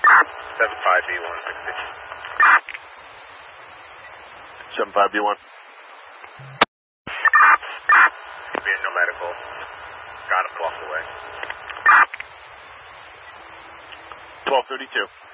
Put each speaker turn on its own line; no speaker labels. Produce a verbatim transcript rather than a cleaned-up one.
seven five B one sixty.
seven five B one.
Being no medical. Got him, walked away.
twelve thirty-two.